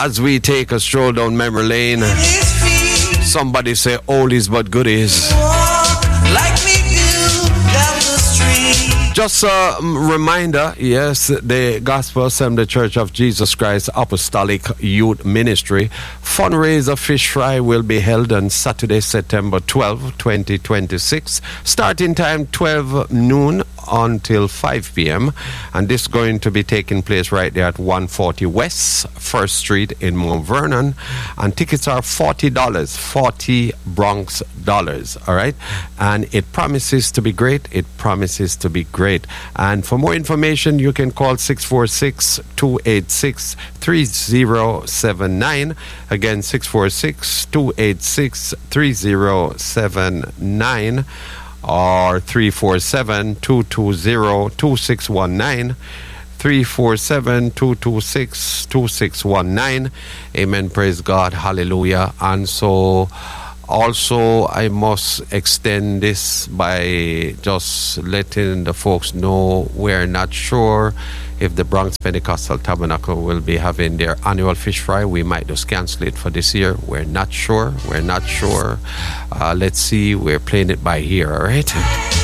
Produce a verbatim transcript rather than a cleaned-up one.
as we take a stroll down memory lane. Somebody say oldies but goodies. Just a reminder, yes, the Gospel Assembly Church of Jesus Christ Apostolic Youth Ministry fundraiser fish fry will be held on Saturday, September twelfth, twenty twenty-six, starting time twelve noon until five p.m. and this is going to be taking place right there at one forty West First Street in Mount Vernon, and tickets are forty dollars, forty Bronx dollars, all right? And it promises to be great. It promises to be great. And for more information, you can call six four six, two eight six, three zero seven nine. Again, six four six, two eight six, three zero seven nine. Or three four seven, two two zero, two six one nine. three four seven, two two six, two six one nine. Amen. Praise God. Hallelujah. And so also I must extend this by just letting the folks know we're not sure if the Bronx Pentecostal Tabernacle will be having their annual fish fry. We might just cancel it for this year. We're not sure. We're not sure. Uh, let's see. We're playing it by ear, all right?